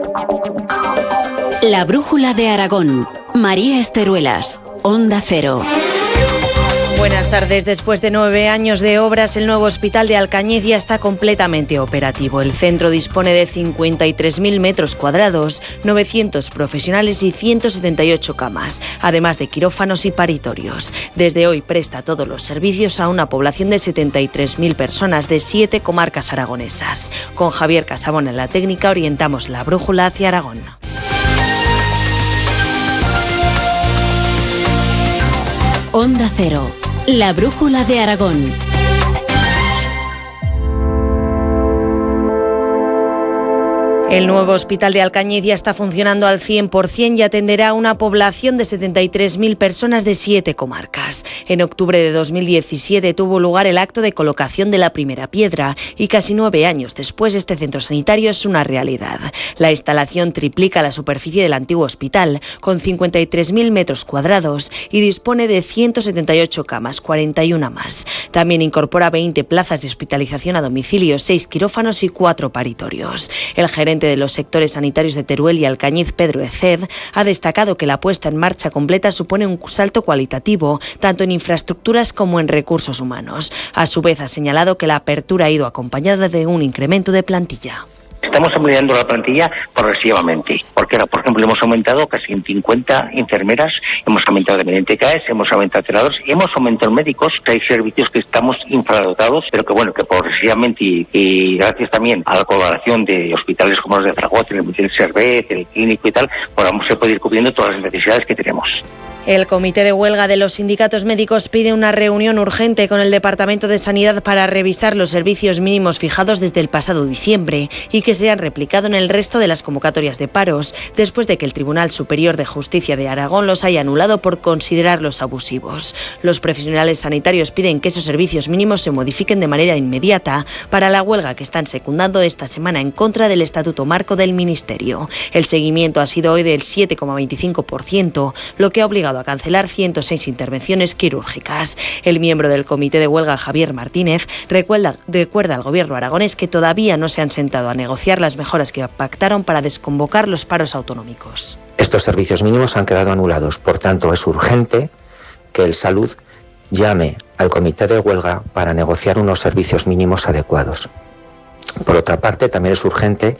La brújula de Aragón. María Esteruelas, Onda Cero. Buenas tardes. Después de 9 años de obras, el nuevo hospital de Alcañiz ya está completamente operativo. El centro dispone de 53.000 metros cuadrados, 900 profesionales y 178 camas, además de quirófanos y paritorios. Desde hoy presta todos los servicios a una población de 73.000 personas de 7 comarcas aragonesas. Con Javier Casabón en la técnica orientamos la brújula hacia Aragón. Onda Cero. La brújula de Aragón. El nuevo hospital de Alcañiz ya está funcionando al 100% y atenderá a una población de 73.000 personas de 7 comarcas. En octubre de 2017 tuvo lugar el acto de colocación de la primera piedra y casi 9 años después este centro sanitario es una realidad. La instalación triplica la superficie del antiguo hospital con 53.000 metros cuadrados y dispone de 178 camas, 41 más. También incorpora 20 plazas de hospitalización a domicilio, 6 quirófanos y 4 paritorios. El gerente de los sectores sanitarios de Teruel y Alcañiz, Pedro Eced, ha destacado que la puesta en marcha completa supone un salto cualitativo, tanto en infraestructuras como en recursos humanos. A su vez, ha señalado que la apertura ha ido acompañada de un incremento de plantilla. Estamos ampliando la plantilla progresivamente, porque ahora, por ejemplo, hemos aumentado casi en 50 enfermeras, hemos aumentado también en TKS, hemos aumentado celadores y hemos aumentado médicos, que hay servicios que estamos infradotados, pero que bueno, que progresivamente y gracias también a la colaboración de hospitales como los de Zaragoza, el Servet, el Clínico y tal, podamos poder ir cubriendo todas las necesidades que tenemos. El Comité de Huelga de los Sindicatos Médicos pide una reunión urgente con el Departamento de Sanidad para revisar los servicios mínimos fijados desde el pasado diciembre y que sean replicados en el resto de las convocatorias de paros, después de que el Tribunal Superior de Justicia de Aragón los haya anulado por considerarlos abusivos. Los profesionales sanitarios piden que esos servicios mínimos se modifiquen de manera inmediata para la huelga que están secundando esta semana en contra del Estatuto Marco del Ministerio. El seguimiento ha sido hoy del 7,25%, lo que ha obligado a cancelar 106 intervenciones quirúrgicas. El miembro del Comité de Huelga, Javier Martínez, recuerda al Gobierno aragonés que todavía no se han sentado a negociar las mejoras que pactaron para desconvocar los paros autonómicos. Estos servicios mínimos han quedado anulados, por tanto es urgente que el Salud llame al Comité de Huelga para negociar unos servicios mínimos adecuados. Por otra parte, también es urgente